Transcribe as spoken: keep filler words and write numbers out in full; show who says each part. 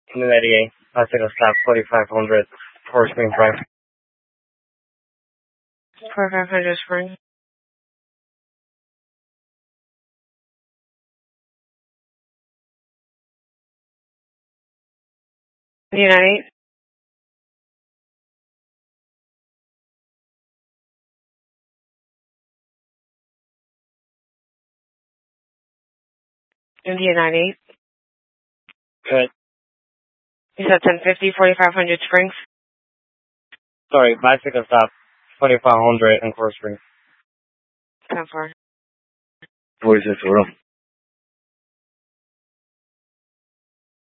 Speaker 1: Indian eighty-eight, bicycle stop, forty-five hundred, Forest Green Drive.
Speaker 2: forty-five hundred Spring. Indian ninety-eight. Indian ninety-eight.
Speaker 1: Good.
Speaker 2: You said ten fifty, forty-five hundred Springs?
Speaker 1: Sorry, bicycle stop, forty-five hundred in Forest Green.
Speaker 2: ten four.
Speaker 1: forty-six,